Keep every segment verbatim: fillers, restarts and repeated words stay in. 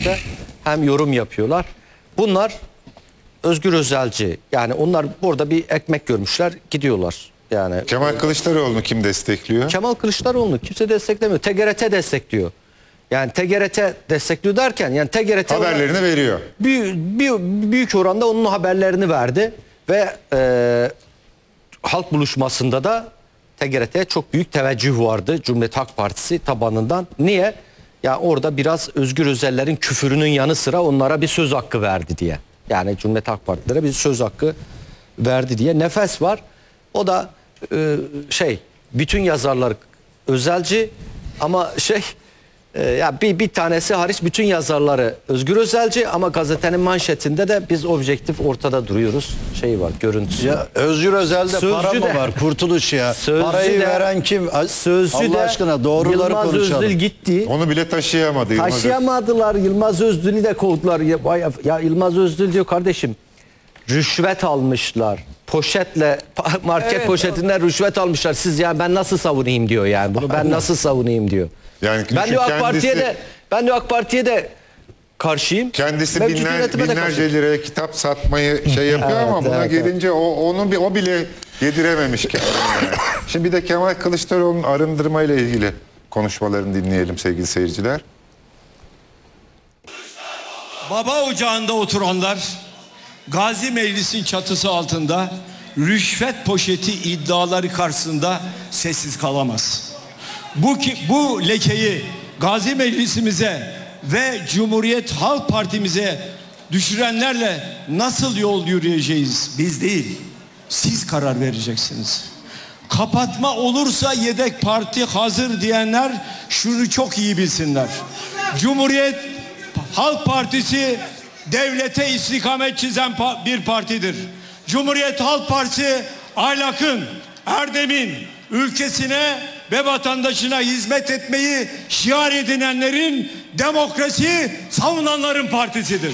gazetede hem yorum yapıyorlar. Bunlar Özgür Özelci, yani onlar burada bir ekmek görmüşler, gidiyorlar. Yani Kemal Kılıçdaroğlu'nu kim destekliyor? Kemal Kılıçdaroğlu'nu kimse desteklemiyor. T G R T destekliyor. Yani T G R T destekliyor derken yani T G R T haberlerini veriyor. Büyük, büyük, büyük oranda onun haberlerini verdi ve e, halk buluşmasında da T G R T'ye çok büyük teveccüh vardı Cumhuriyet Halk Partisi tabanından. Niye? Ya orada biraz Özgür Özeller'in küfürünün yanı sıra onlara bir söz hakkı verdi diye. Yani Cumhuriyet Halk Partilere bir söz hakkı verdi diye. Nefes var. O da e, şey bütün yazarlar Özelci ama şey e, ya bir bir tanesi hariç bütün yazarları Özgür Özelci ama gazetenin manşetinde de biz objektif ortada duruyoruz. Şey var, görüntüsü. Ya Özgür Özel'de Sözcü para mı de- var? Kurtuluş ya. Sözcü Parayı de- veren kim? Sözcü Allah de aşkına doğruları Yılmaz konuşalım. Özdil gitti. Onu bile taşıyamadı. Yılmaz Özdil. Taşıyamadılar. Yılmaz Özdil'i de kovdular. Ya, ya, ya Yılmaz Özdil diyor kardeşim rüşvet almışlar. Poşetle market Evet, poşetinden rüşvet almışlar. Siz yani ben nasıl savunayım diyor yani. Bunu ben nasıl savunayım diyor. Yani ben diyor AK kendisi- Parti'ye de ben diyor AK Parti'ye de karşıyım. Kendisi Mevcut binler, yönetime de binlerce karşıyım. liraya kitap satmayı şey yapıyor Evet, ama buna evet, gelince o onu bir o bile yedirememiş kendine. Yani. Şimdi bir de Kemal Kılıçdaroğlu'nun arındırma ile ilgili konuşmalarını dinleyelim sevgili seyirciler. Baba ocağında oturanlar Gazi Meclis'in çatısı altında rüşvet poşeti iddiaları karşısında sessiz kalamaz. Bu ki, bu lekeyi Gazi Meclisimize ve Cumhuriyet Halk Partimize düşürenlerle nasıl yol yürüyeceğiz? Biz değil, siz karar vereceksiniz. Kapatma olursa yedek parti hazır diyenler şunu çok iyi bilsinler. Cumhuriyet Halk Partisi devlete istikamet çizen bir partidir. Cumhuriyet Halk Partisi ahlakın, erdemin, ülkesine ve vatandaşına hizmet etmeyi şiar edinenlerin, demokrasi savunanların partisidir.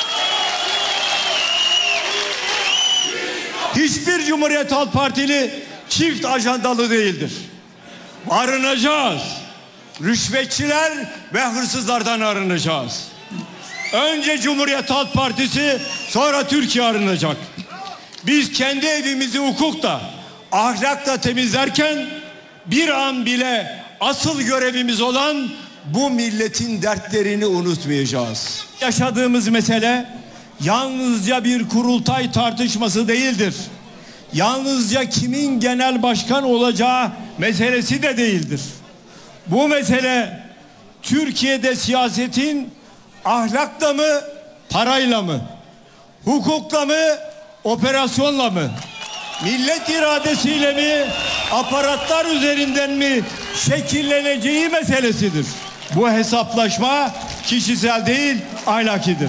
Hiçbir Cumhuriyet Halk Partili çift ajandalı değildir. Arınacağız. Rüşvetçiler ve hırsızlardan arınacağız. Önce Cumhuriyet Halk Partisi, sonra Türkiye arınacak. Biz kendi evimizi hukukla, ahlakla temizlerken bir an bile asıl görevimiz olan bu milletin dertlerini unutmayacağız. Yaşadığımız mesele yalnızca bir kurultay tartışması değildir. Yalnızca kimin genel başkan olacağı meselesi de değildir. Bu mesele Türkiye'de siyasetin ahlakla mı, parayla mı, hukukla mı, operasyonla mı, millet iradesiyle mi, aparatlar üzerinden mi şekilleneceği meselesidir. Bu hesaplaşma kişisel değil, ahlakidir.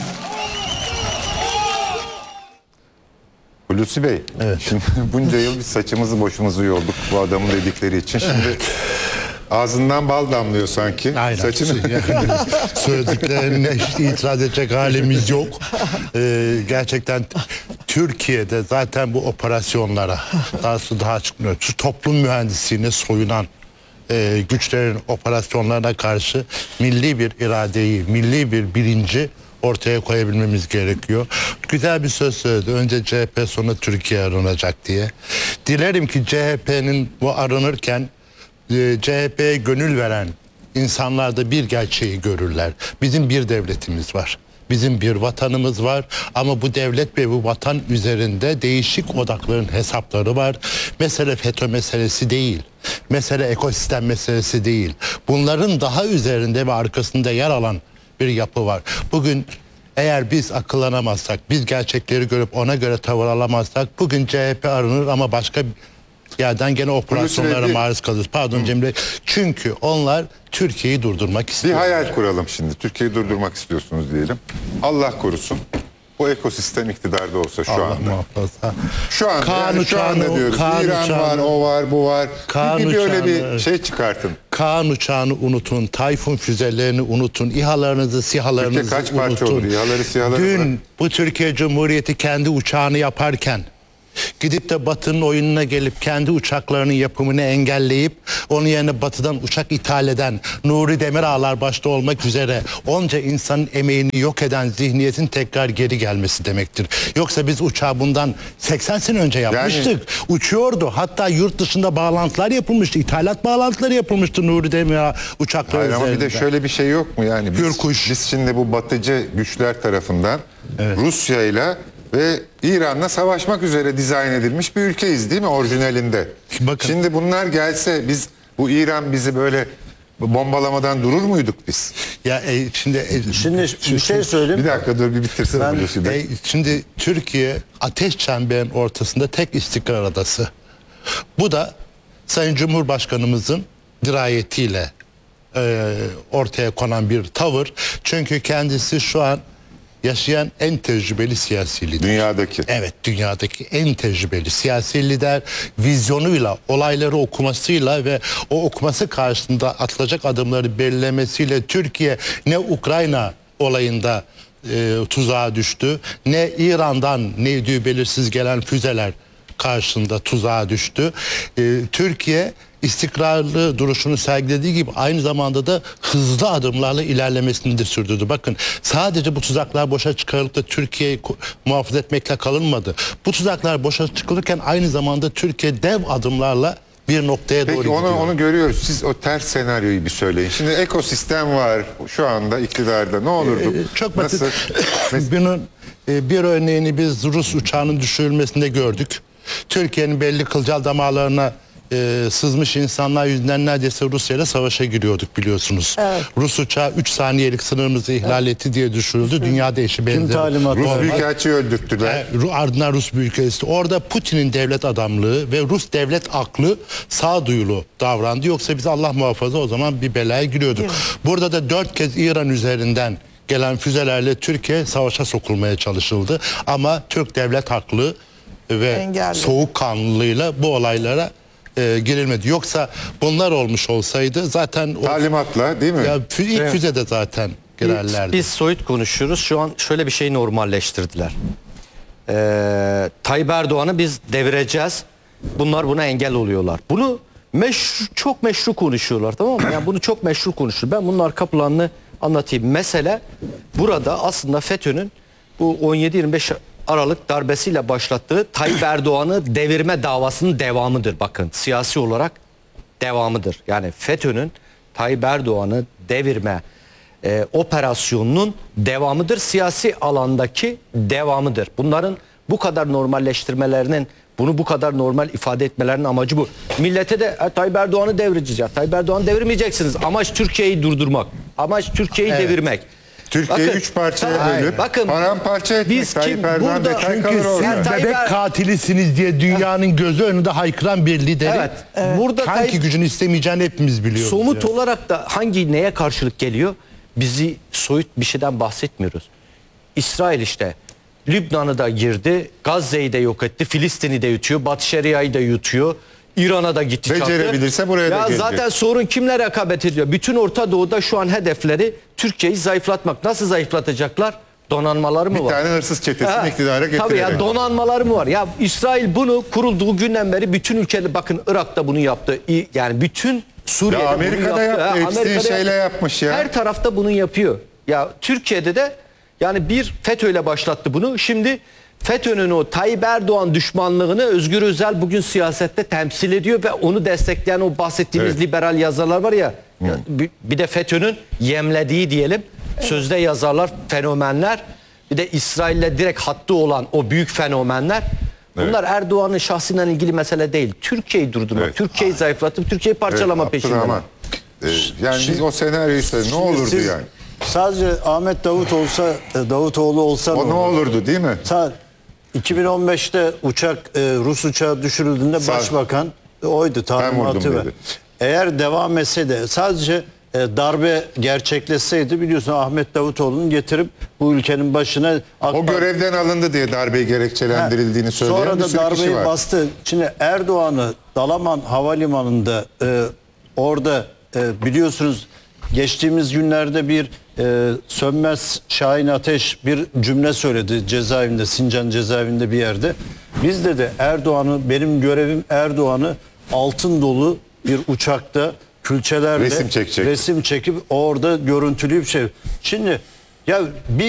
Hulusi Bey, Evet. şimdi bunca yıl biz saçımızı boşumuzu yolduk bu adamın dedikleri için. Şimdi ağzından bal damlıyor sanki. Aynen. Saçını... Yani söylediklerine hiç itiraz edecek halimiz yok. Ee, gerçekten Türkiye'de zaten bu operasyonlara, daha sonra daha çıkmıyor. Şu toplum mühendisliğine soyunan e, güçlerin operasyonlarına karşı milli bir iradeyi, milli bir bilinci ortaya koyabilmemiz gerekiyor. Güzel bir söz söyledi. Önce C H P, sonra Türkiye arınacak diye. Dilerim ki C H P'nin bu arınırken C H P'ye gönül veren insanlar da bir gerçeği görürler. Bizim bir devletimiz var. Bizim bir vatanımız var ama bu devlet ve bu vatan üzerinde değişik odakların hesapları var. Mesele FETÖ meselesi değil. Mesele ekosistem meselesi değil. Bunların daha üzerinde ve arkasında yer alan bir yapı var. Bugün eğer biz akıllanamazsak, biz gerçekleri görüp ona göre tavır alamazsak bugün C H P arınır ama başka yerden gene operasyonlara bir- maruz kalırız. Pardon Cemre. Çünkü onlar Türkiye'yi durdurmak Bir istiyor. hayal kuralım şimdi. Türkiye'yi durdurmak istiyorsunuz diyelim. Allah korusun. Bu ekosistem iktidarda olsa şu Allah anda. muhafaza. Şu anda Kaan yani şu anda uçağını- diyoruz. Kaan İran var, uçağını- o var, bu var. Kaan bir, bir böyle uçağını- bir şey çıkartın. Kaan uçağını unutun, Tayfun füzelerini unutun, İHA'larınızı, SİHA'larınızı Türkiye kaç parça unutun. olur? İHA'ları, SİHA'ları Dün bırak. bu Türkiye Cumhuriyeti kendi uçağını yaparken gidip de Batı'nın oyununa gelip kendi uçaklarının yapımını engelleyip onun yerine Batı'dan uçak ithal eden Nuri Demirağlar başta olmak üzere onca insanın emeğini yok eden zihniyetin tekrar geri gelmesi demektir. Yoksa biz uçağı bundan seksen sene önce yapmıştık. Yani- Uçuyordu. Hatta yurt dışında bağlantılar yapılmıştı. İthalat bağlantıları yapılmıştı Nuri Demirağ uçakları Hayır ama bir de üzerinden. şöyle bir şey yok mu yani? Biz, Hürkuş. biz şimdi bu batıcı güçler tarafından Rusya ile ve İran'la savaşmak üzere dizayn edilmiş bir ülkeyiz değil mi orijinalinde? Bakın. Şimdi bunlar gelse biz bu İran bizi böyle bombalamadan durur muyduk biz? Ya e, şimdi e, Şimdi bir şey söyleyeyim. Bir dakika dur bir bitirsin Ben- Hulusi Bey. E, şimdi Türkiye ateş çemberinin ortasında tek istikrar adası. Bu da Sayın Cumhurbaşkanımızın dirayetiyle e, ortaya konan bir tavır. Çünkü kendisi şu an yaşayan en tecrübeli siyasi lider. Dünyadaki. Evet, dünyadaki en tecrübeli siyasi lider, vizyonuyla, olayları okumasıyla ve o okuması karşısında atılacak adımları belirlemesiyle Türkiye ne Ukrayna olayında e, tuzağa düştü, ne İran'dan neydi belirsiz gelen füzeler karşısında tuzağa düştü. E, Türkiye istikrarlı duruşunu sergilediği gibi aynı zamanda da hızlı adımlarla ilerlemesini de sürdürdü. Bakın sadece bu tuzaklar boşa çıkarılıp da Türkiye'yi ko- muhafaza etmekle kalınmadı. Bu tuzaklar boşa çıkılırken aynı zamanda Türkiye dev adımlarla bir noktaya doğru Peki gidiyor. onu, onu görüyoruz. Siz o ters senaryoyu bir söyleyin. Şimdi ekosistem var şu anda iktidarda. Ne olurdu? Ee, Çok basit. Nasıl? Bunun e, bir örneğini biz Rus uçağının düşürülmesinde gördük. Türkiye'nin belli kılcal damarlarına e, sızmış insanlar yüzünden neredeyse Rusya ile savaşa giriyorduk biliyorsunuz. Rus uçağı üç saniyelik sınırımızı ihlal etti diye düşürüldü. Dünyada eşi benzeri. talimatı Rus var? Büyükelçiyi öldürttüler. E, Ru- ardından Rus Büyükelçisi. Orada Putin'in devlet adamlığı ve Rus devlet aklı sağduyulu davrandı. Yoksa biz Allah muhafaza o zaman bir belaya giriyorduk. Burada da dört kez İran üzerinden gelen füzelerle Türkiye savaşa sokulmaya çalışıldı. Ama Türk devlet haklı ve Engelli. soğukkanlılığıyla bu olaylara e, girilmedi. Yoksa bunlar olmuş olsaydı zaten o, Talimatla değil mi? ya, fü- ilk füzede zaten girerlerdi. Biz soyut konuşuyoruz. Şu an şöyle bir şeyi normalleştirdiler. Ee, Tayyip Erdoğan'ı biz devireceğiz. Bunlar buna engel oluyorlar. Bunu meşru, çok meşru konuşuyorlar, tamam mı? Yani bunu çok meşru konuşuyor. Ben bunun arka planını anlatayım. Mesele burada aslında FETÖ'nün bu on yedi yirmi beş Aralık darbesiyle başlattığı Tayyip Erdoğan'ı devirme davasının devamıdır. Bakın siyasi olarak devamıdır. Yani FETÖ'nün Tayyip Erdoğan'ı devirme e, operasyonunun devamıdır. Siyasi alandaki devamıdır. Bunların bu kadar normalleştirmelerinin, bunu bu kadar normal ifade etmelerinin amacı bu. Millete de e, Tayyip Erdoğan'ı devireceğiz. Tayyip Erdoğan'ı devirmeyeceksiniz. Amaç Türkiye'yi durdurmak. Amaç Türkiye'yi Evet. devirmek. Türkiye'yi Bakın, üç parçaya Hayır, bölüp bakın, paramparça etmek. biz Tayyip kim- Erdoğan burada- detay Çünkü kalır orada. sen- Siz Tayyip bebek Er- katilisiniz diye dünyanın gözü önünde haykıran bir lideri Evet. Burada hangi Tayyip- gücün istemeyeceğini hepimiz biliyoruz. Somut ya. olarak da hangi neye karşılık geliyor? Bizi soyut bir şeyden bahsetmiyoruz. İsrail işte Lübnan'ı da girdi, Gazze'yi de yok etti, Filistin'i de yutuyor, Batı Şeria'yı da yutuyor, İran'a da gitti çattı. Becerebilirse buraya da ya gelecek. zaten sorun kimle rekabet ediyor? Bütün Orta Doğu'da şu an hedefleri Türkiye'yi zayıflatmak. Nasıl zayıflatacaklar? Donanmaları mı Bir var? tane hırsız çetesini Ha, iktidara Tabii getirerek. ya donanmaları mı var? Ya İsrail bunu kurulduğu günden beri bütün ülkeler, bakın Irak'ta bunu yaptı. İ- Yani bütün Suriye'de Ya bunu Amerika'da yaptı. yaptı, Ha, Epstein Amerika'da şeyle yaptı. yapmış ya. Her tarafta bunu yapıyor. Ya Türkiye'de de yani bir FETÖ'yle başlattı bunu. Şimdi FETÖ'nün o Tayyip Erdoğan düşmanlığını Özgür Özel bugün siyasette temsil ediyor ve onu destekleyen o bahsettiğimiz Evet. liberal yazarlar var ya. ya bir, bir de FETÖ'nün yemlediği diyelim sözde yazarlar, fenomenler. Bir de İsrail'le direkt hattı olan o büyük fenomenler. Bunlar Erdoğan'ın şahsından ilgili mesele değil. Türkiye'yi durdurmak, Evet. Türkiye'yi zayıflatıp Türkiye'yi parçalama Evet, peşindeler. Abdurrahman. Ee, yani biz o senaryoyu söyle. Ne olurdu Siz yani? Sadece Ahmet Davut olsa, e, Davutoğlu olsa O ne olurdu değil mi? Sa- iki bin on beşte uçak e, Rus uçağı düşürüldüğünde Sağ- başbakan oydu vurdum talimatı ver. dedi. Eğer devam etseydi sadece e, darbe gerçekleşseydi biliyorsun Ahmet Davutoğlu'nu getirip bu ülkenin başına AK O Parti- görevden alındı diye darbeyi gerekçelendirildiğini söyleyen Sonra bir da sürü kişi darbeyi var. bastı. Şimdi Erdoğan'ı Dalaman Havalimanı'nda e, orada e, biliyorsunuz geçtiğimiz günlerde bir e, Sönmez Şahin Ateş bir cümle söyledi cezaevinde, Sincan cezaevinde bir yerde. Bizde de Erdoğan'ı, benim görevim Erdoğan'ı altın dolu bir uçakta külçelerle Resim çekecek. resim çekip orada görüntüleyip şey. Şimdi ya bir